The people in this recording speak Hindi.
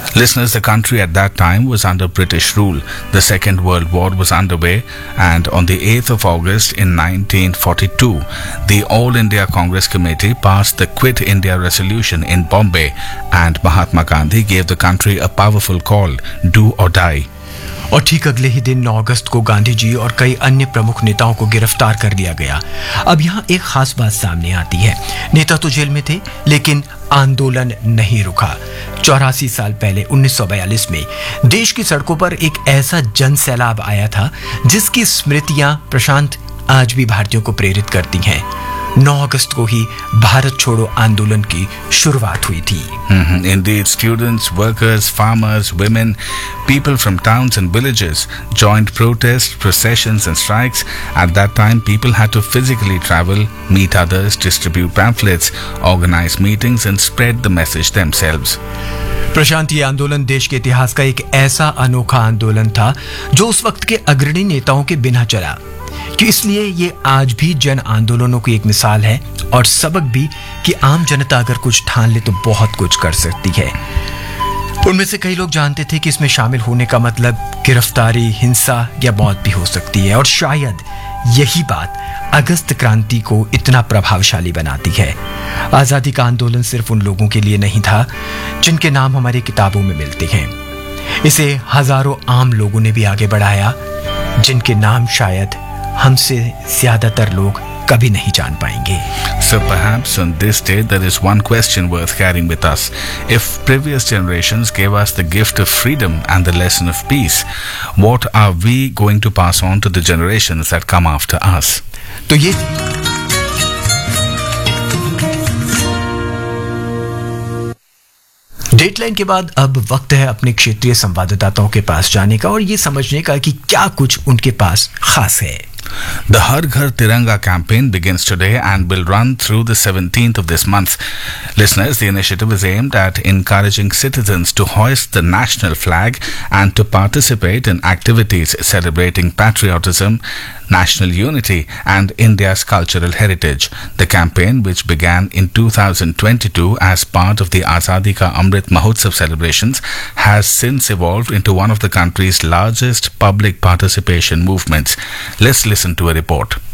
Listeners, the country at that time was under British rule. The Second World War was underway, and on the 8th of August in 1942, the All India Congress Committee passed the Quit India resolution in Bombay, and Mahatma Gandhi gave the country a powerful call, do or die. और ठीक अगले ही दिन 9 अगस्त को गांधी जी और कई अन्य प्रमुख नेताओं को गिरफ्तार कर लिया गया। अब यहाँ एक खास बात सामने आती है। नेता तो जेल में थे, लेकिन आंदोलन नहीं रुका। 84 साल पहले 1942 में देश की सड़कों पर एक ऐसा जन सैलाब आया था जिसकी स्मृतियां प्रशांत आज भी भारतीयों को प्रेरित करती हैं। 9 अगस्त को ही भारत छोड़ो आंदोलन की शुरुआत हुई थी। Indeed, students, workers, farmers, women, people from towns and villages joined protests, processions and strikes. At that time, people had to physically travel, meet others, distribute pamphlets, organize meetings and spread the message themselves. प्रशांत, ये आंदोलन देश के इतिहास का एक ऐसा अनोखा आंदोलन था जो उस वक्त के अग्रणी नेताओं के बिना चला, कि इसलिए ये आज भी जन आंदोलनों की एक मिसाल है और सबक भी कि आम जनता अगर कुछ ठान ले तो बहुत कुछ कर सकती है। उनमें से कई लोग जानते थे कि इसमें शामिल होने का मतलब गिरफ्तारी, हिंसा या मौत भी हो सकती है, और शायद यही बात अगस्त क्रांति को इतना प्रभावशाली बनाती है। आजादी का आंदोलन सिर्फ उन लोगों के लिए नहीं था जिनके नाम हमारी किताबों में मिलते हैं। इसे हजारों आम लोगों ने भी आगे बढ़ाया, जिनके नाम शायद हमसे ज्यादातर लोग कभी नहीं जान पाएंगे। So perhaps on this day there is one question worth carrying with us. If previous generations gave us the gift of freedom and the lesson of peace, what are we going to pass on to the generations that come after us? तो ये डेडलाइन के बाद अब वक्त है अपने क्षेत्रीय संवाददाताओं के पास जाने का और ये समझने का कि क्या कुछ उनके पास खास है। The Har Ghar Tiranga campaign begins today and will run through the 17th of this month. Listeners, the initiative is aimed at encouraging citizens to hoist the national flag and to participate in activities celebrating patriotism, national unity and India's cultural heritage. The campaign, which began in 2022 as part of the Azadi Ka Amrit Mahotsav celebrations, has since evolved into one of the country's largest public participation movements. Let's listen to a report.